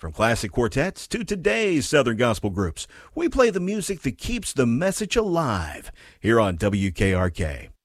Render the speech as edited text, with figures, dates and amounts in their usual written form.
From classic quartets to today's Southern gospel groups, we play the music that keeps the message alive here on WKRK.